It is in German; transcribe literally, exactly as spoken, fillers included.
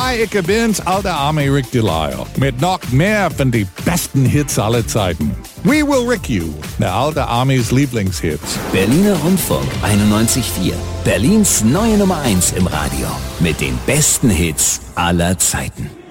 Hi, ich bin's, alter Army Rick Delisle. Mit noch mehr von die besten Hits aller Zeiten. We Will Rick You, der alte Armys Lieblingshits. Berliner Rundfunk einundneunzig Komma vier. Berlins neue Nummer eins im Radio. Mit den besten Hits aller Zeiten.